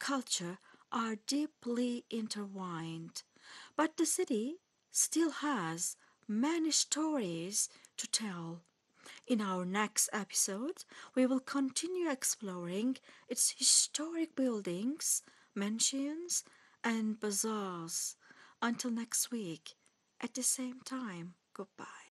culture are deeply intertwined. But the city still has many stories to tell. In our next episode, we will continue exploring its historic buildings, mansions, and bazaars. Until next week, at the same time, goodbye.